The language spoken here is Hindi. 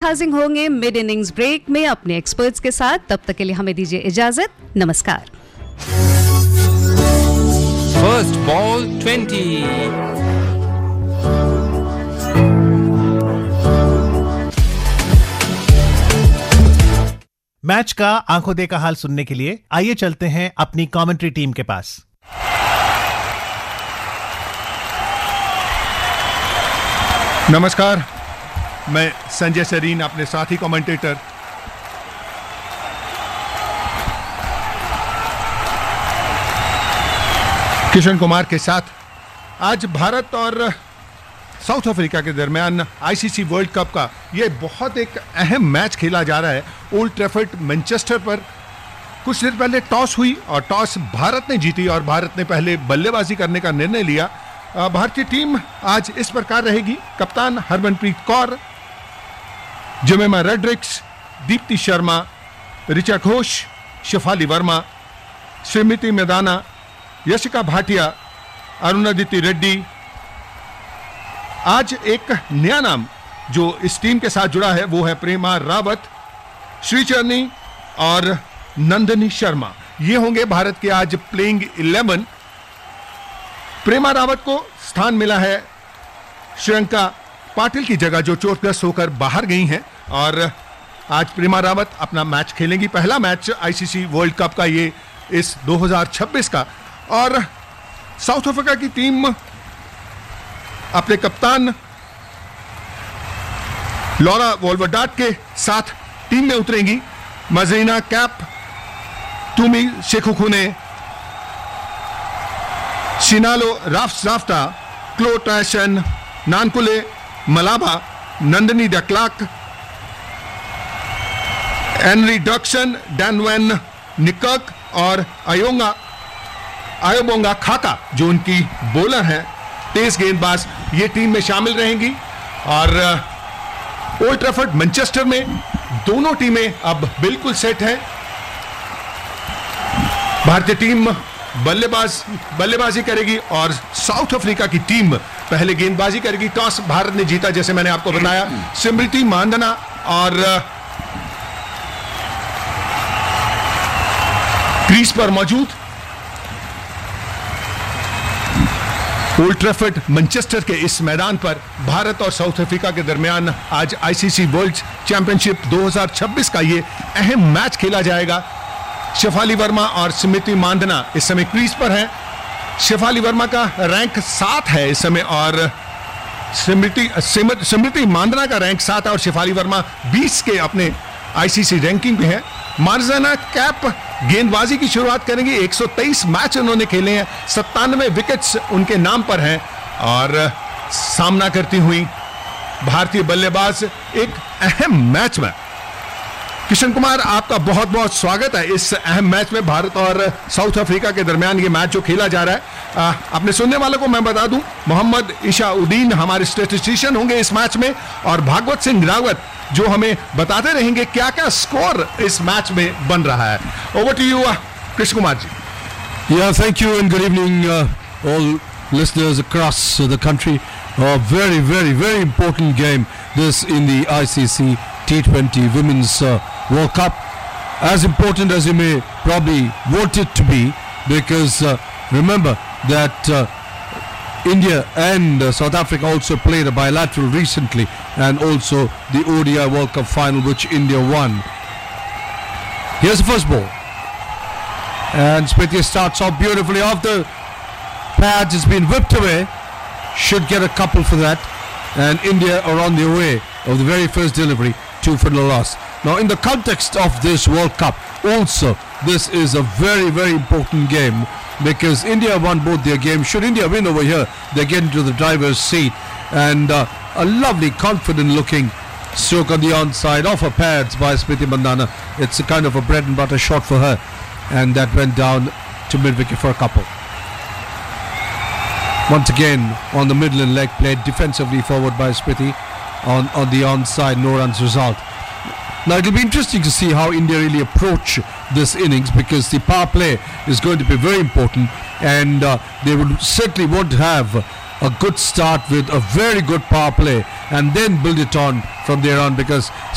हाजिर होंगे मिड इनिंग्स ब्रेक में अपने एक्सपर्ट्स के साथ। तब तक के लिए हमें दीजिए इजाजत। नमस्कार। First ball 20। मैच का आंखों देखा हाल सुनने के लिए आइए चलते हैं अपनी कमेंट्री टीम के पास। नमस्कार, मैं संजय सरीन, अपने साथी कमेंटेटर। किशन कुमार के साथ आज भारत और साउथ अफ्रीका के दरमियान आईसीसी वर्ल्ड कप का ये बहुत एक अहम मैच खेला जा रहा है ओल्ड ट्रैफर्ड मैनचेस्टर पर। कुछ देर पहले टॉस हुई और टॉस भारत ने जीती और भारत ने पहले बल्लेबाजी करने का निर्णय लिया। भारतीय टीम आज इस प्रकार रहेगी: कप्तान हरमनप्रीत कौर, जेमिमा रेड्रिक्स, दीप्ति शर्मा, ऋचा घोष, शेफाली वर्मा, स्मृति मैंदाना, यशिका भाटिया, अरुणादिति रेड्डी। आज एक नया नाम जो इस टीम के साथ जुड़ा है वो है प्रेमा रावत, श्रीचरनी और नंदनी शर्मा। ये होंगे भारत के आज प्लेइंग 11। प्रेमा रावत को स्थान मिला है श्रीलंका पाटिल की जगह, जो चोटग्रस्त होकर बाहर गई हैं, और आज प्रेमा रावत अपना मैच खेलेंगी, पहला मैच आईसीसी वर्ल्ड कप का ये इस 2026 का। और साउथ अफ्रीका की टीम अपने कप्तान लॉरा वोल्वरडाट के साथ टीम में उतरेंगी। मजरीना कैप, टूमी शेखुखुने, शिनालो राफ्टा, क्लो टैशन, नानकुले मलाबा, नंदनी डक्लाक, एनरी डक्सन, डैनवेन निकक और आयोबोंगा खाका जो उनकी बॉलर हैं, तेज गेंदबाज, ये टीम में शामिल रहेंगी। और ओल्ड ट्रैफर्ड मैनचेस्टर में दोनों टीमें अब बिल्कुल सेट हैं। भारतीय टीम बल्लेबाजी करेगी और साउथ अफ्रीका की टीम पहले गेंदबाजी करेगी। टॉस भारत ने जीता, जैसे मैंने आपको बताया। स्मृति मांदना और क्रीज पर मौजूद। ओल्ड ट्रैफर्ड मैनचेस्टर के इस मैदान पर भारत और साउथ अफ्रीका के दरमियान आज आईसीसी वर्ल्ड चैंपियनशिप 2026 का ये अहम मैच खेला जाएगा। शेफाली वर्मा और स्मृति मांदना इस समय क्रीज पर हैं। शेफाली वर्मा का रैंक 7 है इस समय और स्मृति मांदना का रैंक 7 है और शेफाली वर्मा 20 के अपने आईसीसी रैंकिंग पे है। मार्जाना कैप गेंदबाजी की शुरुआत करेंगे। 123 मैच उन्होंने खेले हैं, 97 विकेट्स उनके नाम पर हैं और सामना करती हुई भारतीय बल्लेबाज एक अहम मैच में। किशन कुमार, आपका बहुत बहुत स्वागत है इस अहम मैच में। भारत और साउथ अफ्रीका के दरमियान ये मैच जो खेला जा रहा है, अपने सुनने वालों को मैं बता दूं, मोहम्मद इशाउद्दीन हमारे स्टैटिस्टिशियन होंगे इस मैच में और भागवत सिंह रावत जो हमें बताते रहेंगे क्या क्या स्कोर इस मैच में बन रहा है। Over to you Krishna Kumar ji. Yeah, thank you and good evening all listeners across the country. A very, very, very important game this in the ICC T20 Women's World Cup. As important as you may probably want it to be, because remember that India and South Africa also played a bilateral recently, and also the ODI World Cup final which India won. Here's the first ball, and Smriti starts off beautifully off the pads. It's been whipped away, should get a couple for that, and India are on their way of the very first delivery, 2 for the loss. Now in the context of this World Cup also, this is a very, very important game because India won both their games. Should India win over here, they get into the driver's seat, and a lovely confident looking stroke on the onside off her pads by Smriti Mandhana. It's a kind of a bread and butter shot for her, and that went down to mid-wicket for a couple. Once again on the middle and leg, played defensively forward by Smriti on the onside, no runs result. Now it will be interesting to see how India really approach this innings, because the power play is going to be very important, and they would certainly want to have a good start with a very good power play and then build it on from there on, because